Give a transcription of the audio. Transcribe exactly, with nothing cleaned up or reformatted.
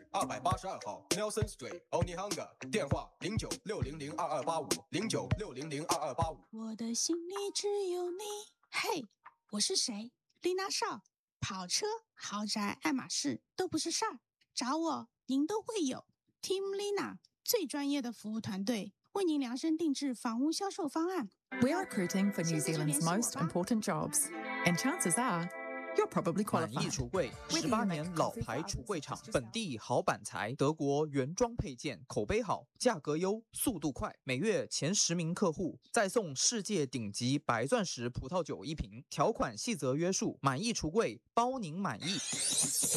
二百八十二号 Nelson Street Onihanga， 电话零九六零零二二八五零九六零零二二八五。 我的心里只有你。嘿，我是谁？丽娜少。跑车、豪宅、爱马仕都不是事儿，找我您都会有。Team Lina 最专业的服务团队，为您量身定制房屋销售方案。 We are recruiting for New Zealand's most important jobs, and chances are you're probably 满意 qualified. 橱柜，十八年老牌橱柜厂，本地好板材，德国原装配件，口碑好，价格优，速度快，每月前十名客户再送世界顶级白钻石葡萄酒一瓶，条款细则约束，满意橱柜包您满意。